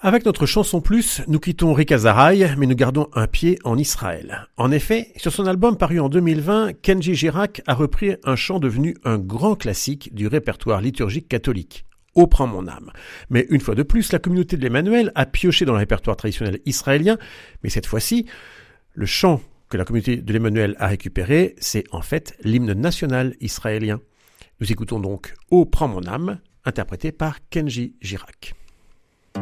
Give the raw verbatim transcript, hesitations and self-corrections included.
Avec notre chanson plus, nous quittons Rick Azaray, mais nous gardons un pied en Israël. En effet, sur son album paru en deux mille vingt, Kenji Girac a repris un chant devenu un grand classique du répertoire liturgique catholique. Ô prends mon âme. Mais une fois de plus, la communauté de l'Emmanuel a pioché dans le répertoire traditionnel israélien, mais cette fois-ci, le chant que la communauté de l'Emmanuel a récupéré, c'est en fait l'hymne national israélien. Nous écoutons donc Ô prends mon âme, interprété par Kenji Girac.